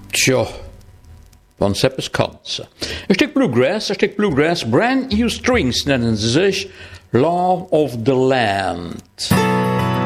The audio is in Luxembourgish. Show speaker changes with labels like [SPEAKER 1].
[SPEAKER 1] Tja, wann seppes kanze. Ein Stück Bluegrass, Brand New Strings nennen sie sich, Law of the Land.